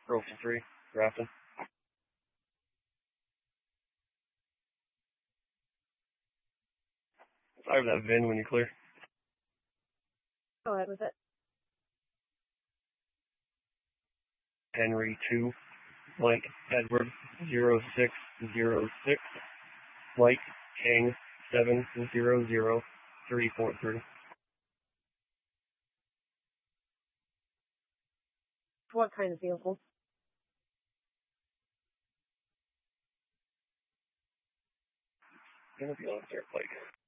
Trophy 3, Grafton. Fire that VIN when you're clear. Go ahead with it. Henry 2, Mike Edward 0606, Mike King 700343. What kind of vehicle? Gonna be on their plate.